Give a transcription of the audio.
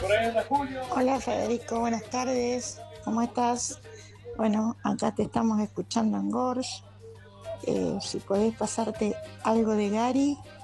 Hola Federico, buenas tardes. ¿Cómo estás? Bueno, acá te estamos escuchando en Gorge. Si podés pasarte algo de Gary,